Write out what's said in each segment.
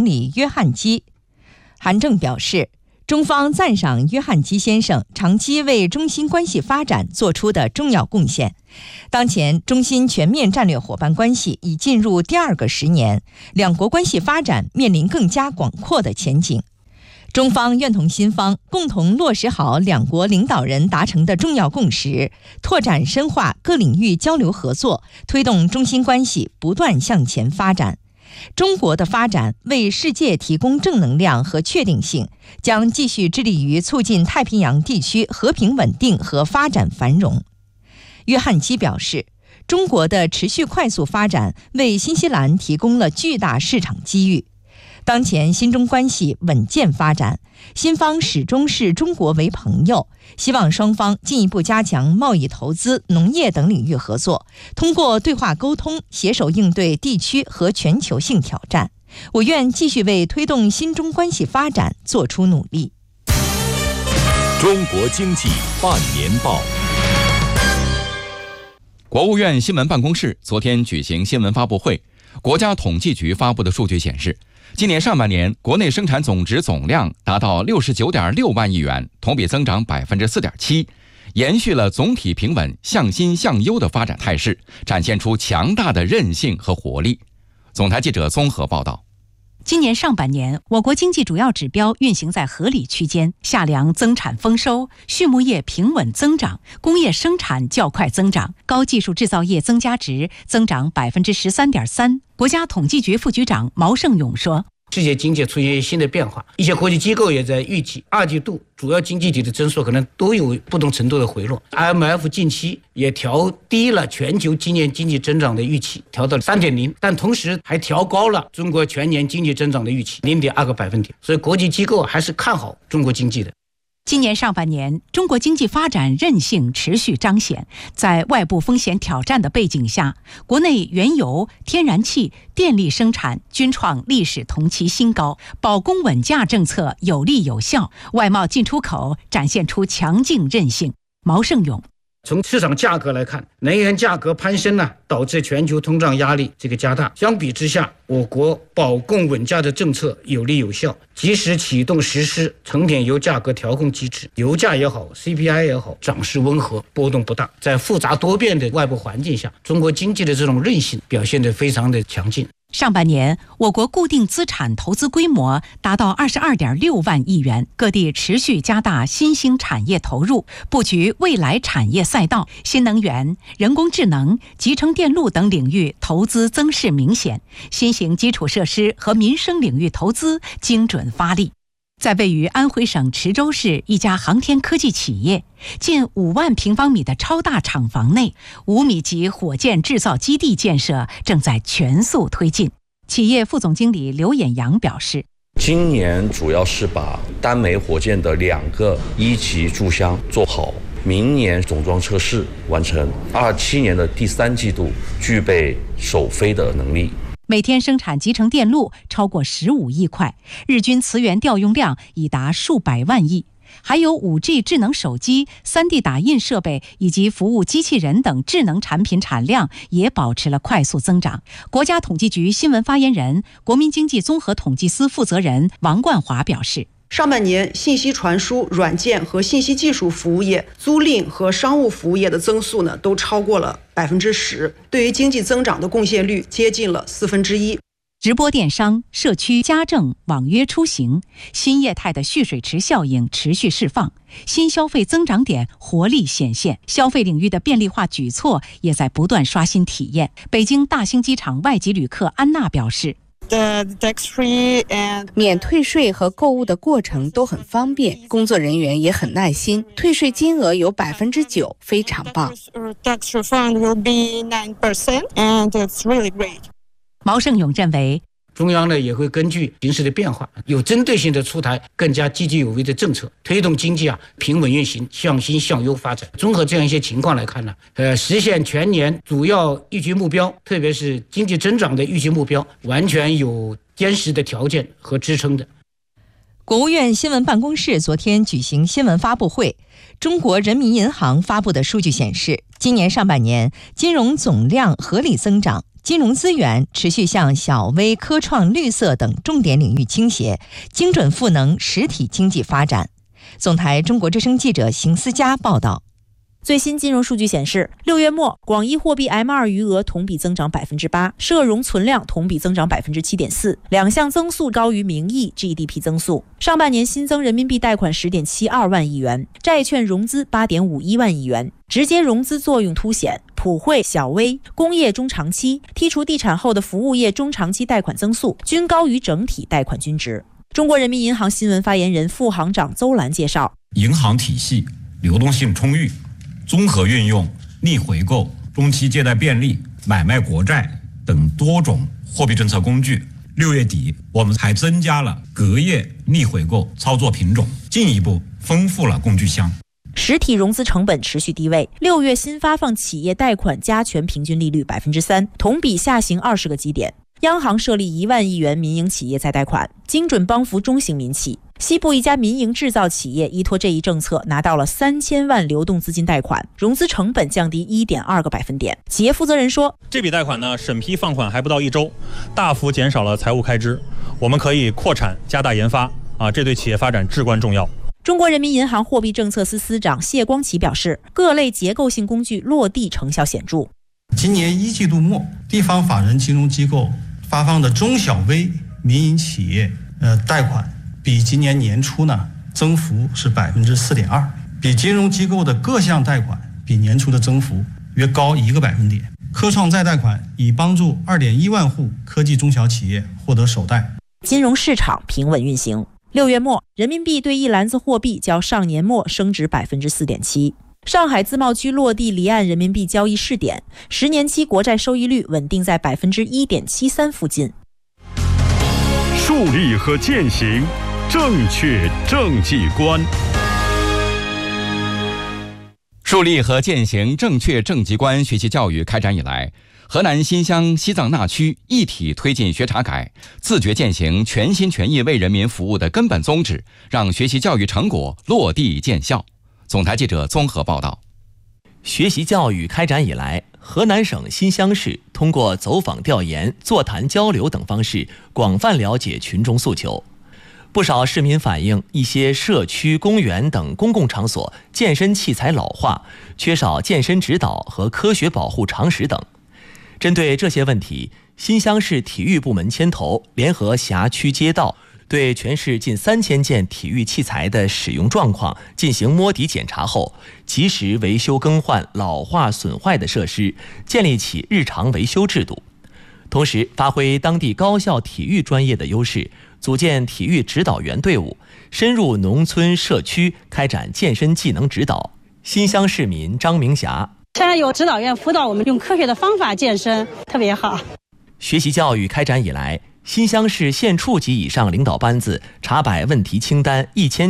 理约翰基。韩正表示，中方赞赏约翰基先生长期为中新关系发展做出的重要贡献。当前，中新全面战略伙伴关系已进入第2个10年，两国关系发展面临更加广阔的前景。中方愿同新方共同落实好两国领导人达成的重要共识，拓展深化各领域交流合作，推动中新关系不断向前发展。中国的发展为世界提供正能量和确定性，将继续致力于促进太平洋地区和平稳定和发展繁荣。约翰基表示，中国的持续快速发展为新西兰提供了巨大市场机遇。当前新中关系稳健发展，新方始终视中国为朋友，希望双方进一步加强贸易、投资、农业等领域合作，通过对话沟通，携手应对地区和全球性挑战。我愿继续为推动新中关系发展做出努力。 中国经济半年报。 国务院新闻办公室昨天举行新闻发布会，国家统计局发布的数据显示，今年上半年国内生产总值总量达到69.6万亿元，同比增长 4.7%， 延续了总体平稳向新向优的发展态势，展现出强大的韧性和活力。总台记者综合报道。 今年上半年，我国经济主要指标运行在合理区间，夏粮增产丰收，畜牧业平稳增长，工业生产较快增长，高技术制造业增加值增长 13.3%。国家统计局副局长毛盛勇说， 世界经济出现新的变化，一些国际机构也在预计2季度主要经济体的增速可能都有不同程度的回落。 IMF 近期也调低了全球今年经济增长的预期，调到 3.0%， 但同时还调高了中国全年经济增长的预期 0.2个百分点，所以国际机构还是看好中国经济的。 今年上半年，中国经济发展韧性持续彰显。在外部风险挑战的背景下，国内原油、天然气、电力生产均创历史同期新高，保供稳价政策有力有效，外贸进出口展现出强劲韧性。毛盛勇， 从市场价格来看，能源价格攀升导致全球通胀压力加大。相比之下，我国保供稳价的政策有力有效，及时启动实施成品油价格调控机制，油价也好 CPI 也好，涨势温和，波动不大。在复杂多变的外部环境下，中国经济的这种韧性表现得非常的强劲。 上半年，我国固定资产投资规模达到 22.6万亿元，各地持续加大新兴产业投入，布局未来产业赛道，新能源、人工智能、集成电路等领域投资增势明显，新型基础设施和民生领域投资精准发力。在位于安徽省池州市一家航天科技企业，近5万平方米的超大厂房内，5米级火箭制造基地建设正在全速推进。企业副总经理刘衍阳表示， 今年主要是把单枚火箭的2个1级柱箱做好，明年总装测试完成，27年的第3季度具备首飞的能力。 每天生产集成电路超过15亿块，日均磁源调用量已达数百万亿。还有 5G 智能手机、3D 打印设备以及服务机器人等智能产品产量也保持了快速增长。国家统计局新闻发言人、国民经济综合统计司负责人王冠华表示， 上半年信息传输、软件和信息技术服务业、租赁和商务服务业的增速都超过了10%，对于经济增长的贡献率接近了1/4。 直播电商、社区家政、网约出行，新业态的蓄水池效应持续释放，新消费增长点活力显现，消费领域的便利化举措也在不断刷新体验。北京大兴机场外籍旅客安娜表示， 免退税和购物的过程都很方便，工作人员也很耐心，退税金额有 9%， 非常棒。 毛盛勇认为， 中央也会根据形势的变化，有针对性的出台更加积极有为的政策，推动经济平稳运行，向新向优发展。综合这样一些情况来看实现全年主要预期目标，特别是经济增长的预期目标，完全有坚实的条件和支撑的。 国务院新闻办公室昨天举行新闻发布会，中国人民银行发布的数据显示，今年上半年金融总量合理增长， 金融资源持续向小微、科创、绿色等重点领域倾斜，精准赋能实体经济发展。总台中国之声记者邢思佳报道。 最新金融数据显示，6月末广义货币 M2 余额同比增长 8%， 社融存量同比增长 7.4%， 两项增速高于名义 GDP 增速。上半年新增人民币贷款 10.72 万亿元，债券融资 8.51 万亿元，直接融资作用凸显，普惠、小微、工业中长期剔除地产后的服务业中长期贷款增速均高于整体贷款均值。中国人民银行新闻发言人副行长邹兰介绍， 银行体系流动性充裕，综合运用逆回购、中期借贷便利、买卖国债等多种货币政策工具。6月底，我们还增加了隔夜逆回购操作品种，进一步丰富了工具箱。 实体融资成本持续低位，6月新发放企业贷款加权平均利率 3%， 同比下行20个基点。央行设立1万亿元民营企业再贷款，精准帮扶中型民企。西部一家民营制造企业依托这一政策拿到了3000万流动资金贷款，融资成本降低 1.2个百分点。企业负责人说， 这笔贷款呢，审批放款还不到1周，大幅减少了财务开支，我们可以扩产加大研发这对企业发展至关重要。 中国人民银行货币政策司司长谢光启表示，各类结构性工具落地成效显著。 今年1季度末，地方法人金融机构发放的中小微民营企业贷款比今年年初呢增幅是 4.2%， 比金融机构的各项贷款比年初的增幅约高1个百分点。科创再贷款已帮助 2.1万户科技中小企业获得首贷。 金融市场平稳运行。6月末，人民币对一篮子货币较上年末升值 4.7%。上海自贸区落地离岸人民币交易试点，10年期国债收益率稳定在 1.73% 附近。 树立和践行正确政绩观。 树立和践行正确政绩观学习教育开展以来，河南新乡西藏纳区一体推进学查改，自觉践行全心全意为人民服务的根本宗旨，让学习教育成果落地见效。总台记者综合报道。 学习教育开展以来，河南省新乡市通过走访调研、座谈交流等方式，广泛了解群众诉求。不少市民反映，一些社区、公园等公共场所健身器材老化，缺少健身指导和科学保护常识等。针对这些问题，新乡市体育部门牵头，联合辖区街道，对全市近3000件体育器材的使用状况进行摸底检查后，及时维修更换老化损坏的设施，建立起日常维修制度。同时，发挥当地高校体育专业的优势，组建体育指导员队伍，深入农村社区开展健身技能指导。新乡市民张明霞： 现在有指导员辅导我们用科学的方法健身，特别好。 学习教育开展以来，新乡市县处级以上领导班子查摆问题清单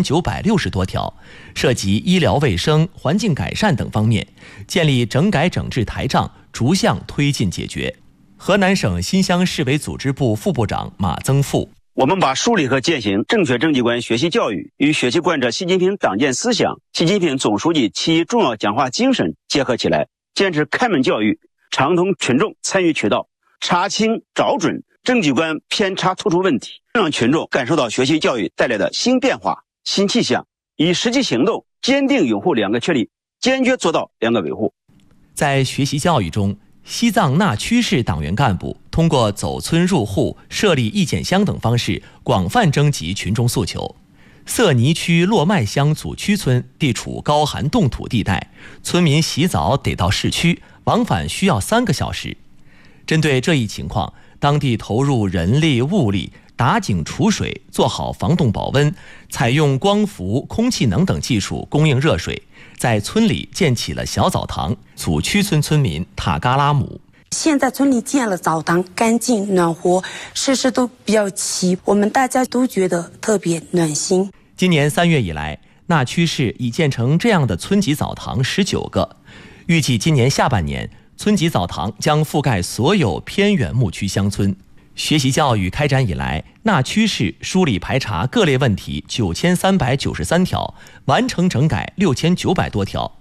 1960多条，涉及医疗卫生、环境改善等方面，建立整改整治台账，逐项推进解决。河南省新乡市委组织部副部长马增富： 我们把树立和践行正确政绩观学习教育与学习贯彻习近平党建思想、习近平总书记7重要讲话精神结合起来，坚持开门教育，畅通群众参与渠道，查清找准政绩观偏差突出问题，让群众感受到学习教育带来的新变化、新气象，以实际行动坚定拥护2个确立，坚决做到2个维护。 在学习教育中，西藏纳曲市党员干部通过走村入户、设立意见箱等方式，广泛征集群众诉求。色尼区洛麦乡祖区村地处高寒冻土地带，村民洗澡得到市区，往返需要3个小时。针对这一情况，当地投入人力物力，打井储水，做好防冻保温，采用光伏、空气能等技术供应热水，在村里建起了小澡堂。祖区村村民塔嘎拉姆： 现在村里建了澡堂，干净暖和，设施都比较齐，我们大家都觉得特别暖心。 今年3月以来，纳曲市已建成这样的村级澡堂19个，预计今年下半年，村级澡堂将覆盖所有偏远牧区乡村。学习教育开展以来，纳曲市梳理排查各类问题9393条，完成整改6900多条。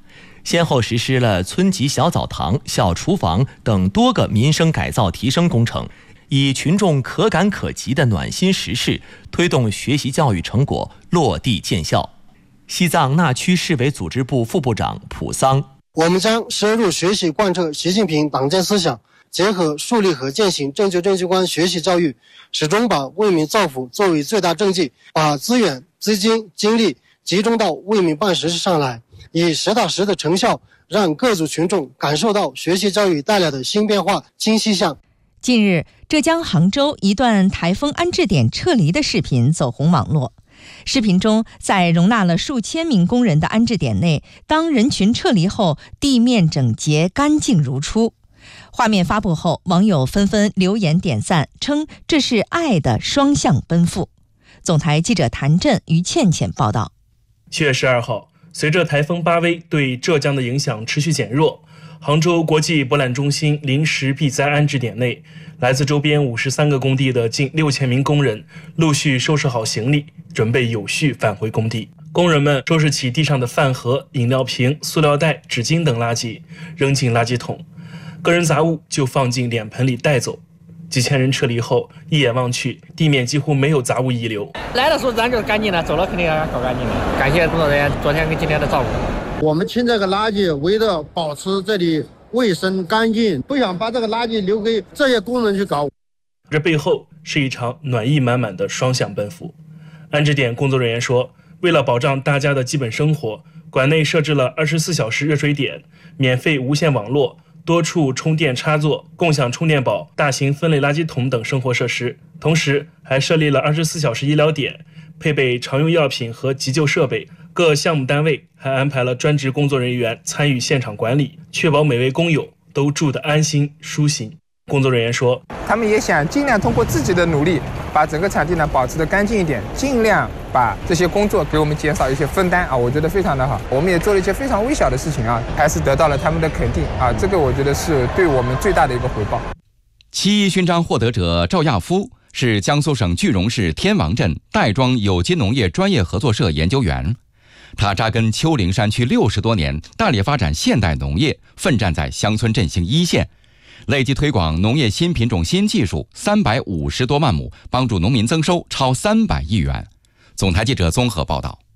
先后实施了村级小澡堂、小厨房等多个民生改造提升工程，以群众可感可及的暖心实事，推动学习教育成果落地见效。西藏那曲市委组织部副部长蒲桑： 我们将深入学习贯彻习近平党建思想，结合树立和践行正确政绩观学习教育，始终把为民造福作为最大政绩，把资源、资金、精力集中到为民办实事上来，以实打实的成效让各族群众感受到学习教育带来的新变化、新气象。 近日，浙江杭州一段台风安置点撤离的视频走红网络。视频中，在容纳了数千名工人的安置点内，当人群撤离后，地面整洁干净如初。画面发布后，网友纷纷留言点赞，称这是爱的双向奔赴。总台记者谭震、于倩倩报道。 7月12号，随着台风巴威对浙江的影响持续减弱，杭州国际博览中心临时避灾安置点内，来自周边53个工地的近6000名工人陆续收拾好行李，准备有序返回工地。工人们收拾起地上的饭盒、饮料瓶、塑料袋、纸巾等垃圾，扔进垃圾桶，个人杂物就放进脸盆里带走。几千人撤离后，一眼望去，地面几乎没有杂物遗留。 来的时候咱就干净了，走了肯定要搞干净了。感谢工作人员昨天跟今天的照顾。 我们清这个垃圾，为了保持这里卫生干净，不想把这个垃圾留给这些工人去搞。 这背后是一场暖意满满的双向奔赴。安置点工作人员说，为了保障大家的基本生活，馆内设置了24小时热水点、免费无线网络、多处充电插座、共享充电宝、大型分类垃圾桶等生活设施，同时还设立了24小时医疗点，配备常用药品和急救设备。各项目单位还安排了专职工作人员参与现场管理，确保每位工友都住得安心舒心。工作人员说， 他们也想尽量通过自己的努力，把整个场地呢保持得干净一点，尽量把这些工作给我们减少一些分担啊，我觉得非常的好。我们也做了一些非常微小的事情啊，还是得到了他们的肯定啊，这个我觉得是对我们最大的一个回报。 7·1勋章获得者赵亚夫是江苏省句容市天王镇袋庄有机农业专业合作社研究员。他扎根丘陵山区60多年，大力发展现代农业，奋战在乡村振兴一线，累计推广农业新品种新技术350多万亩，帮助农民增收超300亿元。总台记者综合报道。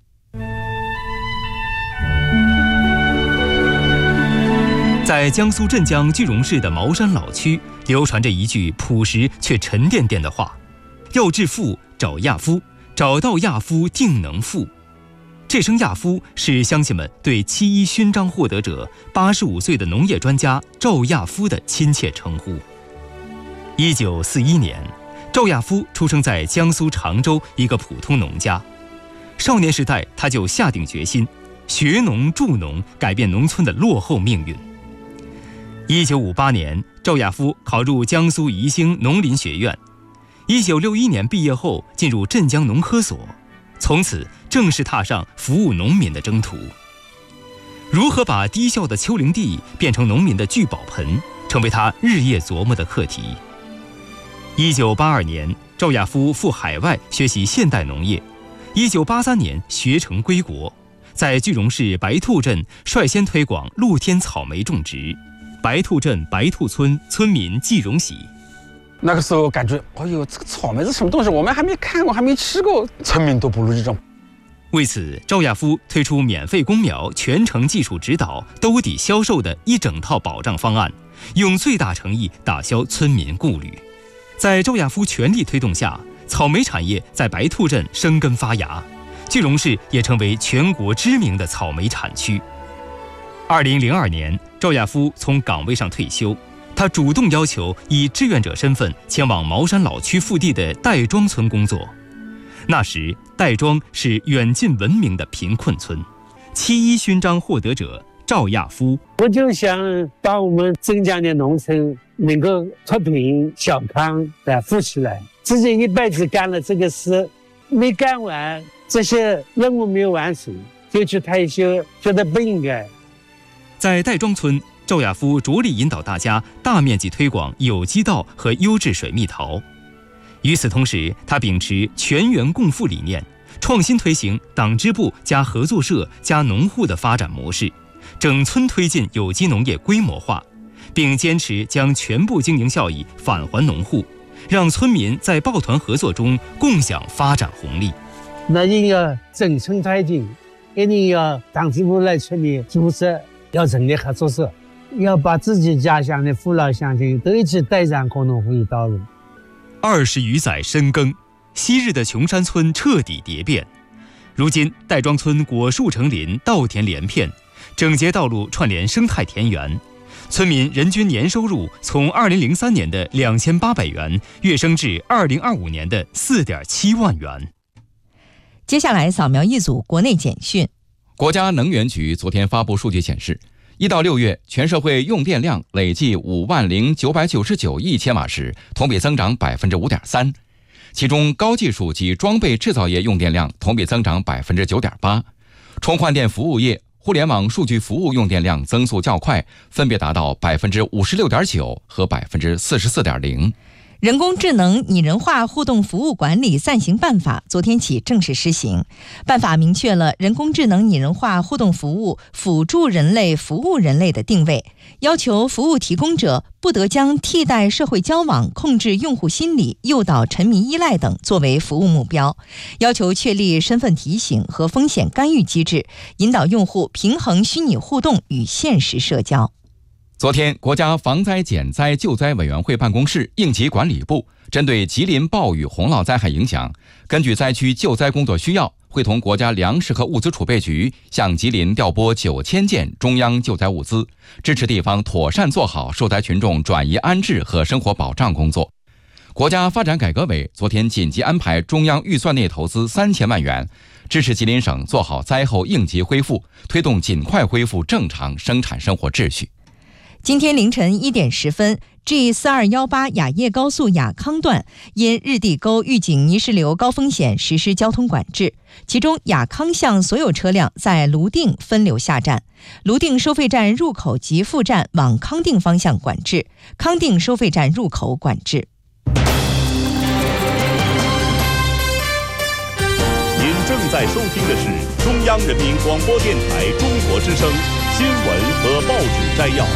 在江苏镇江句容市的茅山老区，流传着一句朴实却沉甸甸的话：要致富找亚夫，找到亚夫定能富。这声亚夫是乡亲们对7·1勋章获得者85岁的农业专家赵亚夫的亲切称呼。1941年，赵亚夫出生在江苏常州一个普通农家。少年时代，他就下定决心学农助农，改变农村的落后命运。1958年，赵亚夫考入江苏宜兴农林学院。1961年毕业后，进入镇江农科所，从此正式踏上服务农民的征途。如何把低效的丘陵地变成农民的聚宝盆，成为他日夜琢磨的课题。1982年，赵亚夫赴海外学习现代农业。1983年学成归国，在句容市白兔镇率先推广露天草莓种植。白兔镇白兔村村民季荣喜， 那个时候感觉，哎呦，这个草莓是什么东西？我们还没看过，还没吃过，村民都不如这种。 为此，赵亚夫推出免费公苗、全程技术指导、兜底销售的一整套保障方案，用最大诚意打消村民顾虑。在赵亚夫全力推动下，草莓产业在白兔镇生根发芽，句容市也成为全国知名的草莓产区。2002年，赵亚夫从岗位上退休，他主动要求以志愿者身份前往茅山老区腹地的袋庄村工作。那时，袋庄是远近闻名的贫困村。7·1勋章获得者赵亚夫， 我就想把我们镇江的农村能够脱贫小康的富起来。自己一辈子干了这个事，没干完，这些任务没有完成，就去退休，觉得不应该。 在袋庄村，赵亚夫着力引导大家大面积推广有机稻和优质水蜜桃。与此同时，他秉持全员共富理念，创新推行党支部加合作社加农户的发展模式， 整村推进有机农业规模化，并坚持将全部经营效益返还农户，让村民在抱团合作中共享发展红利。 那你要整村推进，一定要党支部来村里组织，要成立合作社，要把自己家乡的父老乡亲都一起带上共同富裕道路。 20余载深耕，昔日的琼山村彻底蝶变。如今戴庄村果树成林，稻田连片，整洁道路串联生态田园，村民人均年收入从2003年的2800元跃升至2025年的4.7万元。 接下来扫描一组国内简讯。 国家能源局昨天发布数据显示，1到6月全社会用电量累计50999亿千瓦时，同比增长 5.3%。其中高技术及装备制造业用电量同比增长 9.8%， 充换电服务业、互联网数据服务用电量增速较快，分别达到 56.9% 和 44.0%。 人工智能拟人化互动服务管理暂行办法昨天起正式施行。办法明确了人工智能拟人化互动服务辅助人类服务人类的定位，要求服务提供者不得将替代社会交往、控制用户心理、诱导沉迷依赖等作为服务目标，要求确立身份提醒和风险干预机制，引导用户平衡虚拟互动与现实社交。 昨天，国家防灾减灾救灾委员会办公室应急管理部针对吉林暴雨洪涝灾害影响，根据灾区救灾工作需要，会同国家粮食和物资储备局向吉林调拨9000件中央救灾物资，支持地方妥善做好受灾群众转移安置和生活保障工作。国家发展改革委昨天紧急安排中央预算内投资3000万元，支持吉林省做好灾后应急恢复，推动尽快恢复正常生产生活秩序。 今天凌晨1点10分 G4218 雅叶高速雅康段因日地沟预警泥石流高风险实施交通管制，其中雅康向所有车辆在泸定分流下站，泸定收费站入口及副站往康定方向管制，康定收费站入口管制。 您正在收听的是中央人民广播电台中国之声新闻和报纸摘要。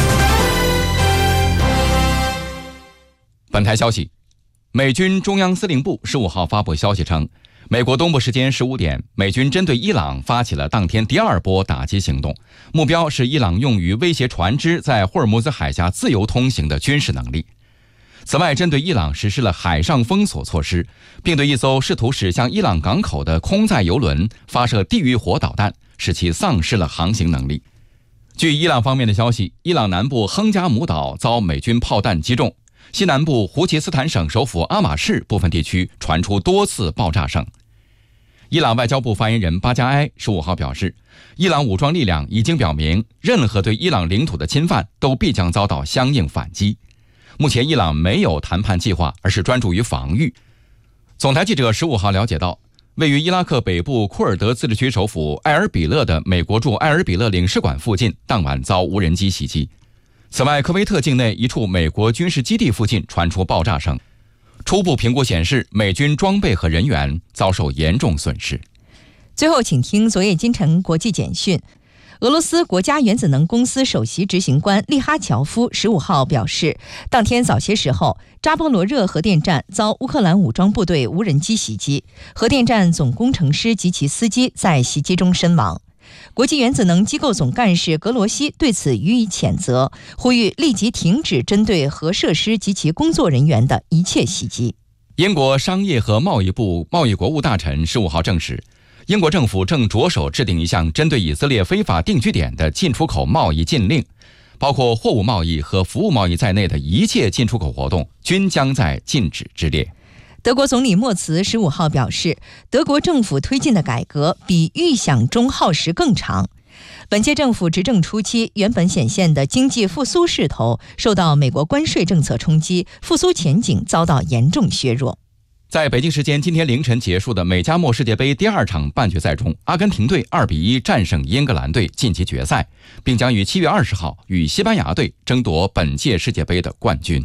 本台消息，美军中央司令部15号发布消息称，美国东部时间15点，美军针对伊朗发起了当天第2波打击行动，目标是伊朗用于威胁船只在霍尔木兹海峡自由通行的军事能力。此外，针对伊朗实施了海上封锁措施，并对一艘试图驶向伊朗港口的空载油轮发射地狱火导弹，使其丧失了航行能力。据伊朗方面的消息，伊朗南部亨加姆岛遭美军炮弹击中，西南部胡奇斯坦省首府阿马市部分地区传出多次爆炸声。伊朗外交部发言人巴加埃15号表示，伊朗武装力量已经表明，任何对伊朗领土的侵犯都必将遭到相应反击。目前伊朗没有谈判计划，而是专注于防御。总台记者15号了解到，位于伊拉克北部库尔德自治区首府艾尔比勒的美国驻艾尔比勒领事馆附近当晚遭无人机袭击。此外，科威特境内一处美国军事基地附近传出爆炸声。初步评估显示，美军装备和人员遭受严重损失。 最后，请听昨夜今晨国际简讯。俄罗斯国家原子能公司首席执行官利哈乔夫15号表示，当天早些时候，扎波罗热核电站遭乌克兰武装部队无人机袭击，核电站总工程师及其司机在袭击中身亡。国际原子能机构总干事格罗西对此予以谴责，呼吁立即停止针对核设施及其工作人员的一切袭击。 英国商业和贸易部贸易国务大臣15号证实，英国政府正着手制定一项针对以色列非法定居点的进出口贸易禁令，包括货物贸易和服务贸易在内的一切进出口活动均将在禁止之列。 德国总理默茨15号表示，德国政府推进的改革比预想中耗时更长。本届政府执政初期，原本显现的经济复苏势头受到美国关税政策冲击，复苏前景遭到严重削弱。 在北京时间今天凌晨结束的美加墨世界杯第2场半决赛中，阿根廷队2比1战胜英格兰队晋级决赛，并将于7月20号与西班牙队争夺本届世界杯的冠军。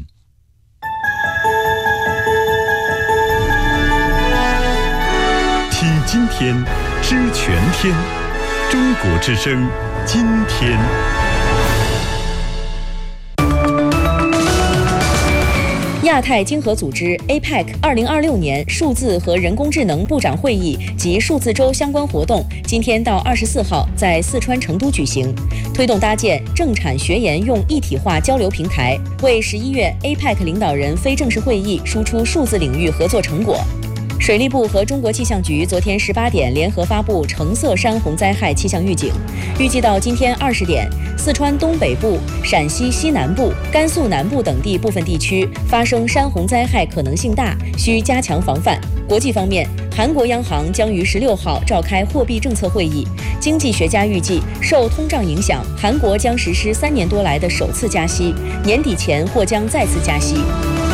听今天，知全天，中国之声今天。 亚太经合组织 APEC 2026年数字和人工智能部长会议及数字周相关活动，今天到24号在四川成都举行，推动搭建政产学研用一体化交流平台，为11月 APEC 领导人非正式会议输出数字领域合作成果。水利部和中国气象局昨天18点联合发布橙色山洪灾害气象预警，预计到今天20点，四川东北部、陕西西南部、甘肃南部等地部分地区发生山洪灾害可能性大，需加强防范。国际方面，韩国央行将于16号召开货币政策会议，经济学家预计，受通胀影响，韩国将实施3年多来的首次加息，年底前或将再次加息。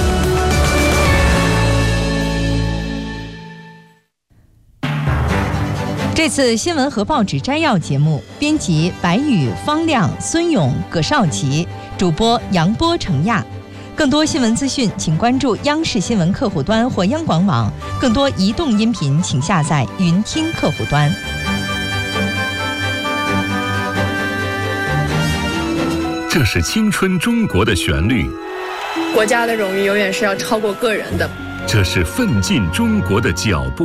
这次新闻和报纸摘要节目，编辑白宇、方亮、孙勇、葛少奇，主播杨波、程亚。更多新闻资讯，请关注央视新闻客户端或央广网。更多移动音频，请下载云听客户端。 这是青春中国的旋律， 国家的荣誉永远是要超过个人的。 这是奋进中国的脚步。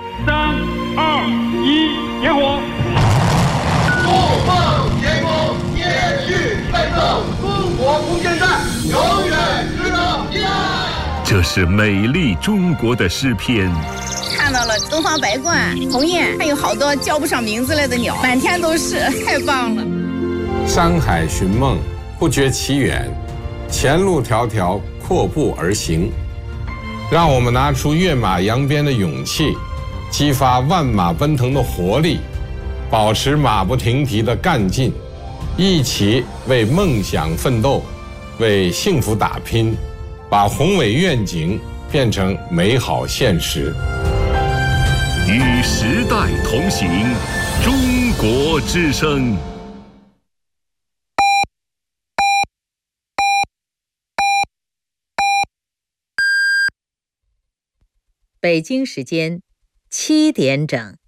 3、2、1，点火！ 不放前功，延续奋斗，中国不现代，永远值得依赖。 这是美丽中国的诗篇。 看到了东方白鹳、鸿雁，还有好多叫不上名字来的鸟，满天都是，太棒了。 山海寻梦，不觉其远，前路迢迢，阔步而行。让我们拿出跃马扬鞭的勇气，激发万马奔腾的活力，保持马不停蹄的干劲，一起为梦想奋斗，为幸福打拼，把宏伟愿景变成美好现实。 与时代同行，中国之声。 北京时间7点整。